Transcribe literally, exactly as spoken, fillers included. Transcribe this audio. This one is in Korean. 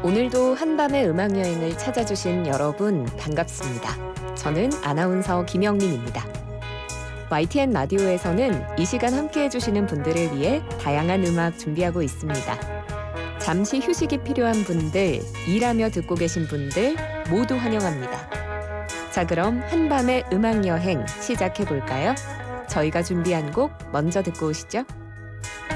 오늘도 한밤의 음악여행을 찾아주신 여러분 반갑습니다. 저는 아나운서 김영림입니다. 와이티엔 라디오에서는 이 시간 함께해 주시는 분들을 위해 다양한 음악 준비하고 있습니다. 잠시 휴식이 필요한 분들, 일하며 듣고 계신 분들 모두 환영합니다. 자, 그럼 한밤의 음악여행 시작해 볼까요? 저희가 준비한 곡 먼저 듣고 오시죠.